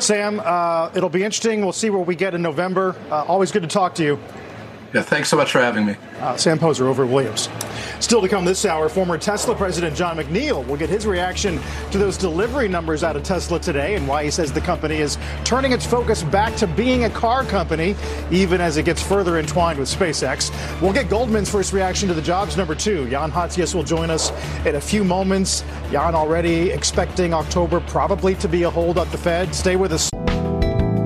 Sam, it'll be interesting. We'll see what we get in November. Always good to talk to you. Yeah, thanks so much for having me. Sam Poser over at Williams. Still to come this hour, former Tesla president John McNeil will get his reaction to those delivery numbers out of Tesla today and why he says the company is turning its focus back to being a car company, even as it gets further entwined with SpaceX. We'll get Goldman's first reaction to the jobs number 2. Jan Hatzius will join us in a few moments. Jan already expecting October probably to be a hold up the Fed. Stay with us.